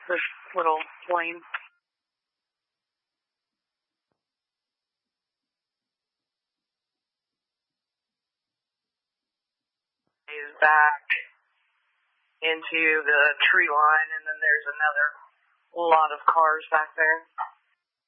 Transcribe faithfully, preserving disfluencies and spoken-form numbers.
this little plane. Is back into the tree line, and then there's another lot of cars back there.